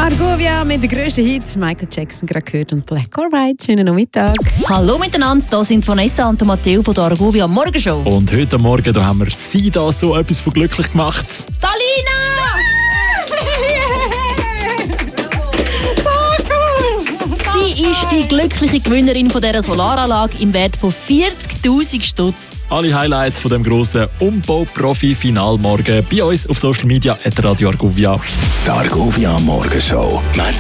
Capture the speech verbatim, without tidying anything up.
Argovia mit den grössten Hits. Michael Jackson gerade gehört und Black or White. Schönen Nachmittag. Hallo miteinander, hier sind Vanessa und Matteo von der Argovia Morgenshow. Und heute Morgen da haben wir sie da so etwas von glücklich gemacht. Talina! Sie ist die glückliche Gewinnerin von dieser Solaranlage im Wert von vierzigtausend Stutz. Alle Highlights von dem grossen Umbau-Profi-Final morgen bei uns auf Social Media at Radio Argovia. Die Argovia Morgenshow.